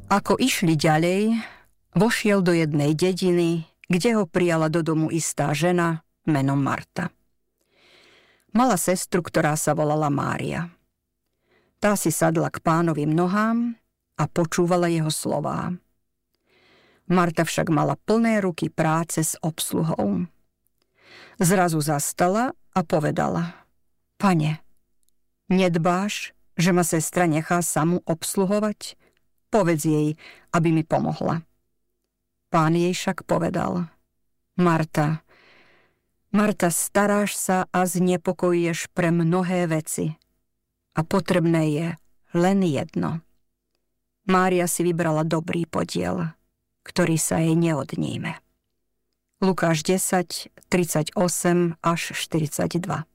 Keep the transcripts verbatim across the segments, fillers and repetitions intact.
Ako išli ďalej, vošiel do jednej dediny, kde ho prijala do domu istá žena menom Marta. Mala sestru, ktorá sa volala Mária. Tá si sadla k Pánovým nohám a počúvala jeho slová. Marta však mala plné ruky práce s obsluhou. Zrazu zastala a povedala: Pane, nedbáš, že ma sestra nechá samu obsluhovať? Povedz jej, aby mi pomohla. Pán jej však povedal: Marta, Marta, staráš sa a znepokojuješ pre mnohé veci a potrebné je len jedno. Mária si vybrala dobrý podiel, ktorý sa jej neodníme. Lukáš desať, tridsaťosem až štyridsaťdva.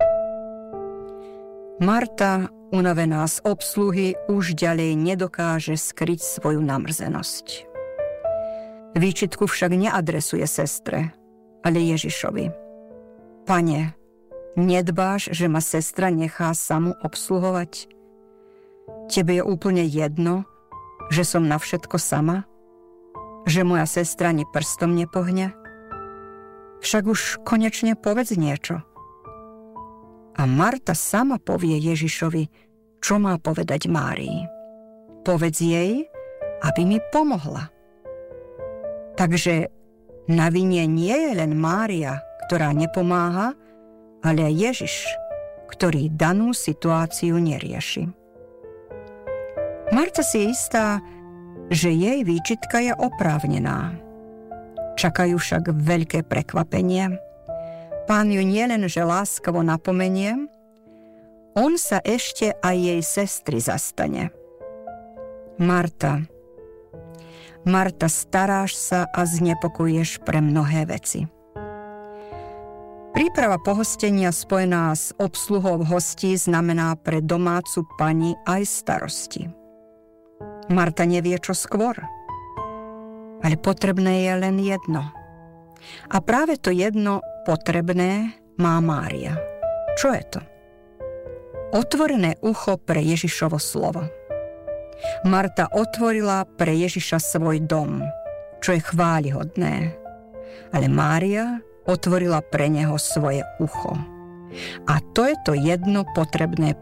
Marta, unavená z obsluhy, už ďalej nedokáže skryť svoju namrzenosť. Výčitku však neadresuje sestre, ale Ježišovi. Pane, nedbáš, že ma sestra nechá samu obsluhovať? Tebe je úplne jedno, že som na všetko sama? Že moja sestra ani prstom nepohne? Však už konečne povedz niečo. A Marta sama povie Ježišovi, čo má povedať Márii. Povedz jej, aby mi pomohla. Takže na vine nie je len Mária, ktorá nepomáha, ale aj Ježiš, ktorý danú situáciu nerieši. Marta si je istá, že jej výčitka je oprávnená. Čakajú však veľké prekvapenie. Pán ju nielenže láskavo napomenie, on sa ešte aj jej sestry zastane. Marta, Marta, staráš sa a znepokojuješ pre mnohé veci. Príprava pohostenia spojená s obsluhou hostí znamená pre domácu pani aj starosti. Marta nevie, čo skôr, ale potrebné je len jedno. A práve to jedno potrebné má Mária. Čo je to? Otvorené ucho pre Ježišovo slovo. Marta otvorila pre Ježiša svoj dom, čo je chválihodné. Ale Mária otvorila pre neho svoje ucho. A to je to jedno potrebné